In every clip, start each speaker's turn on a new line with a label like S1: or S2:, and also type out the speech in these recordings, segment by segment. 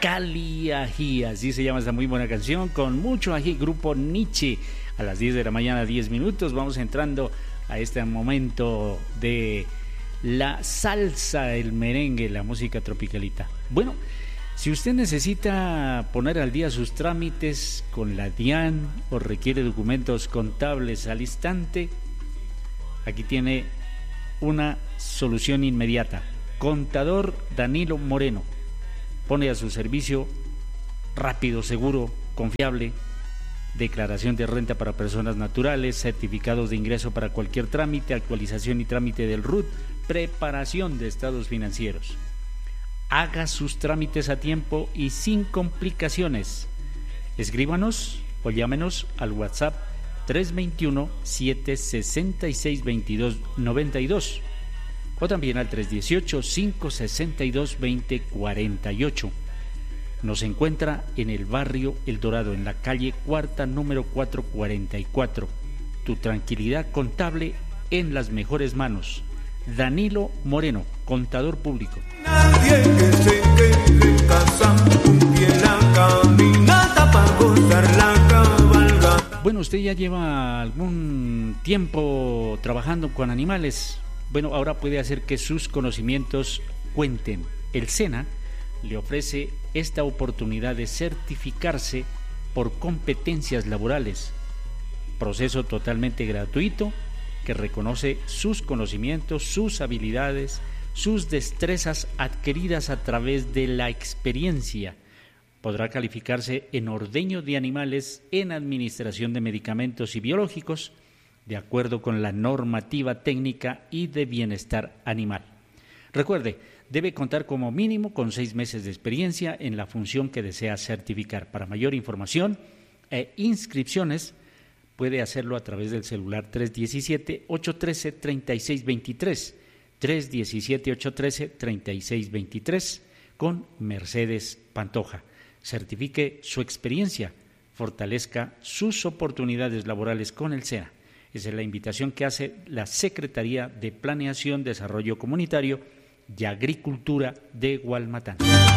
S1: Cali Ají, así se llama esta muy buena canción, con mucho ají, grupo Nietzsche. A las 10 de la mañana, 10 minutos, vamos entrando a este momento de la salsa, el merengue, la música tropicalita. Bueno, si usted necesita poner al día sus trámites con la DIAN o requiere documentos contables al instante, aquí tiene una solución inmediata. Contador Danilo Moreno pone a su servicio rápido, seguro, confiable, declaración de renta para personas naturales, certificados de ingreso para cualquier trámite, actualización y trámite del RUT, preparación de estados financieros. Haga sus trámites a tiempo y sin complicaciones. Escríbanos o llámenos al WhatsApp 321-766-2292 o también al 318-562-2048. Nos encuentra en el barrio El Dorado, en la calle Cuarta, número 444. Tu tranquilidad contable en las mejores manos. Danilo Moreno, contador público.
S2: Nadie que se quede en casa, un pie en la caminata para gozar la cabalgata.
S1: Bueno, usted ya lleva algún tiempo trabajando con animales. Bueno, ahora puede hacer que sus conocimientos cuenten. El SENA le ofrece esta oportunidad de certificarse por competencias laborales. Proceso totalmente gratuito que reconoce sus conocimientos, sus habilidades, sus destrezas adquiridas a través de la experiencia. Podrá calificarse en ordeño de animales, en administración de medicamentos y biológicos, de acuerdo con la normativa técnica y de bienestar animal. Recuerde, debe contar como mínimo con 6 meses de experiencia en la función que desea certificar. Para mayor información e inscripciones, puede hacerlo a través del celular 317-813-3623, 317-813-3623, con Mercedes Pantoja. Certifique su experiencia, fortalezca sus oportunidades laborales con el SENA. Esa es la invitación que hace la Secretaría de Planeación, Desarrollo Comunitario y Agricultura de Gualmatán.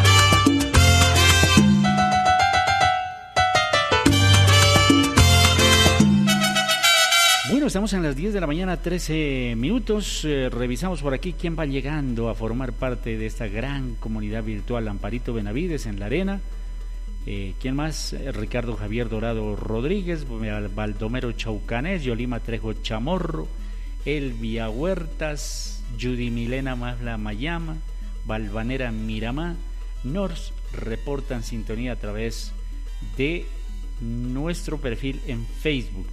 S1: Bueno, estamos en las 10 de la mañana, 13 minutos. Revisamos por aquí quién va llegando a formar parte de esta gran comunidad virtual. Amparito Benavides en La Arena. ¿Quién más? Ricardo Javier Dorado Rodríguez, Baldomero Chaucanés, Yolima Trejo Chamorro, Elvia Huertas, Judy Milena Masla Mayama, Valvanera Miramá. Nos reportan sintonía a través de nuestro perfil en Facebook.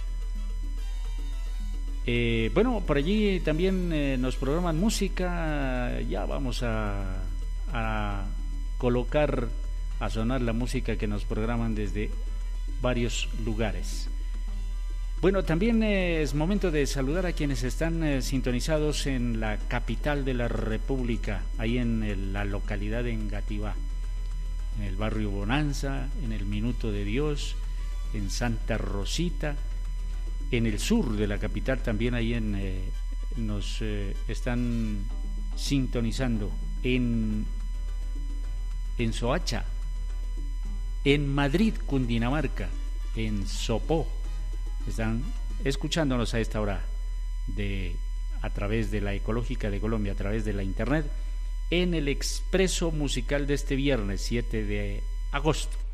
S1: Bueno, por allí también nos programan música. Ya vamos a colocar a sonar la música que nos programan desde varios lugares. Bueno, también es momento de saludar a quienes están sintonizados en la capital de la República, ahí en la localidad de Engativá, en el barrio Bonanza, en el Minuto de Dios, en Santa Rosita, en el sur de la capital también, ahí nos están sintonizando en Soacha, en Madrid, Cundinamarca, en Sopó. Están escuchándonos a esta hora a través de la Ecológica de Colombia, a través de la internet, en el expreso musical de este viernes 7 de agosto.